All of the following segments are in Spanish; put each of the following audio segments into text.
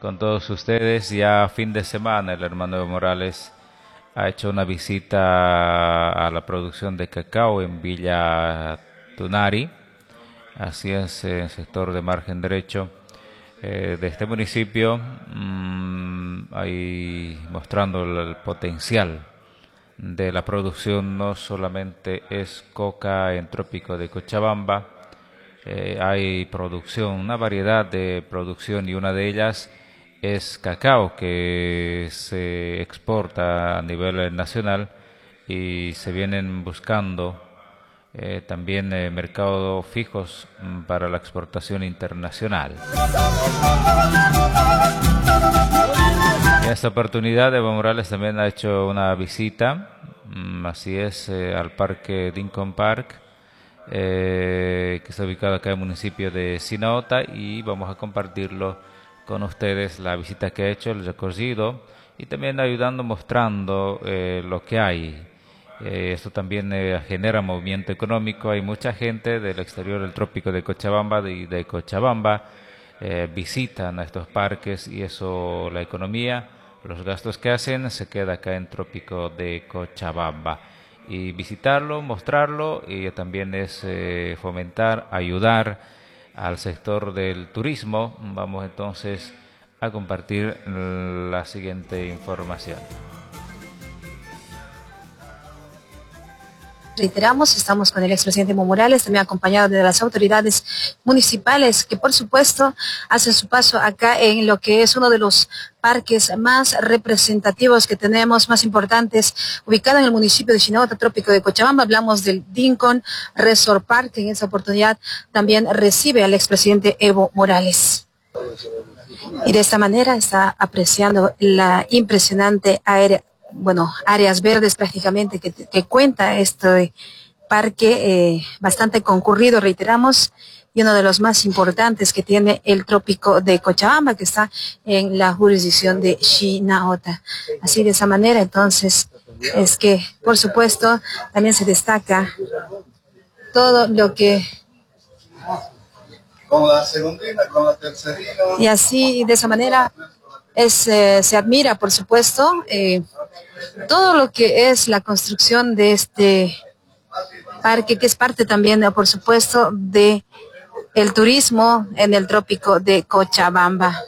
con todos ustedes. Ya fin de semana el hermano Evo Morales ha hecho una visita a la producción de cacao en Villa Tunari, así es, en el sector de margen derecho de este municipio, ahí mostrando el potencial de la producción. No solamente es coca en Trópico de Cochabamba, hay producción, una variedad de producción, y una de ellas es cacao que se exporta a nivel nacional, y se vienen buscando también mercados fijos para la exportación internacional. En esta oportunidad Evo Morales también ha hecho una visita, así es, al parque Dinkom Park, que está ubicado acá en el municipio de Sinaota, y vamos a compartirlo con ustedes, la visita que ha hecho, el recorrido, y también ayudando, mostrando lo que hay. Esto también genera movimiento económico. Hay mucha gente del exterior del Trópico de Cochabamba y de Cochabamba visitan a estos parques, y eso, la economía, los gastos que hacen, se queda acá en Trópico de Cochabamba. Y visitarlo, mostrarlo, y también es fomentar, ayudar al sector del turismo. Vamos entonces a compartir la siguiente información. Reiteramos, estamos con el expresidente Evo Morales, también acompañado de las autoridades municipales que por supuesto hacen su paso acá en lo que es uno de los parques más representativos que tenemos, más importantes, ubicado en el municipio de Sinaota, Trópico de Cochabamba. Hablamos del Dinkom Resort Park, que en esta oportunidad también recibe al expresidente Evo Morales. Y de esta manera está apreciando la impresionante áreas verdes prácticamente que cuenta este parque, bastante concurrido, reiteramos, y uno de los más importantes que tiene el Trópico de Cochabamba, que está en la jurisdicción de Sinaota. Así, de esa manera, entonces, es que, por supuesto, también se destaca todo lo que... Con la segundina, con la tercerina. Y así, de esa manera, se admira, por supuesto, todo lo que es la construcción de este parque, que es parte también, por supuesto, de el turismo en el Trópico de Cochabamba.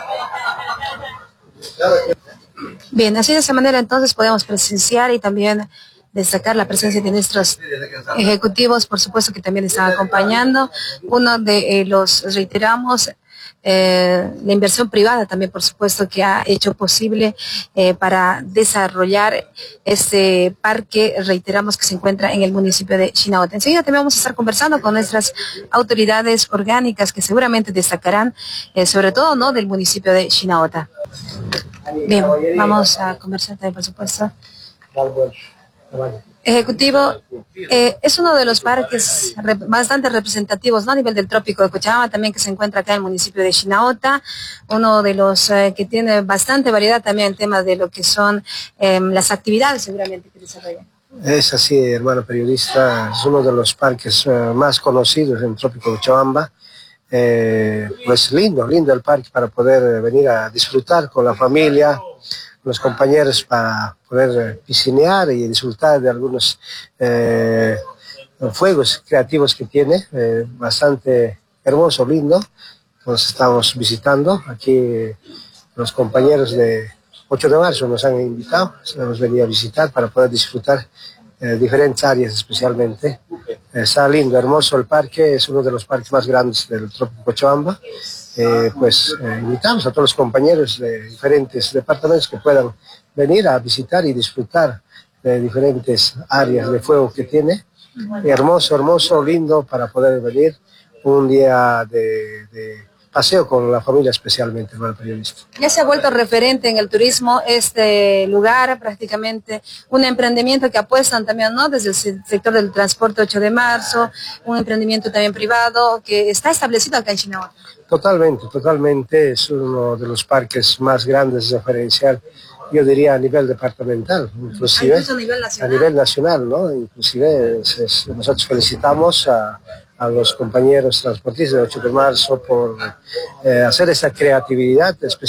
Bien, así de esa manera entonces podemos presenciar y también destacar la presencia de nuestros ejecutivos, por supuesto, que también están acompañando. Uno de los, reiteramos, la inversión privada también, por supuesto, que ha hecho posible para desarrollar este parque, reiteramos, que se encuentra en el municipio de Sinaota. Enseguida también vamos a estar conversando con nuestras autoridades orgánicas, que seguramente destacarán, sobre todo, ¿no?, del municipio de Sinaota. Bien, vamos a conversar también, por supuesto. Ejecutivo, es uno de los parques bastante representativos, ¿no?, a nivel del Trópico de Cochabamba, también, que se encuentra acá en el municipio de Sinaota, uno de los que tiene bastante variedad también en temas de lo que son las actividades seguramente que desarrollan. Es así, hermano periodista, es uno de los parques más conocidos en el Trópico de Cochabamba. Pues lindo el parque para poder venir a disfrutar con la familia, los compañeros, para poder piscinear y disfrutar de algunos fuegos creativos que tiene, bastante hermoso, lindo. Nos estamos visitando aquí, los compañeros de 8 de marzo nos han invitado, hemos venido a visitar para poder disfrutar diferentes áreas especialmente. Está lindo, hermoso el parque, es uno de los parques más grandes del Trópico de Cochabamba. Invitamos a todos los compañeros de diferentes departamentos que puedan venir a visitar y disfrutar de diferentes áreas de fuego que tiene. Hermoso, lindo, para poder venir un día de paseo con la familia, especialmente, hermano periodista. Ya se ha vuelto referente en el turismo este lugar, prácticamente un emprendimiento que apuestan también, ¿no?, desde el sector del transporte 8 de marzo, un emprendimiento también privado que está establecido acá en Sinaota. Totalmente, es uno de los parques más grandes, referencial, yo diría, a nivel departamental, inclusive a nivel nacional, ¿no? Inclusive nosotros felicitamos a los compañeros transportistas de 8 de marzo por hacer esta creatividad,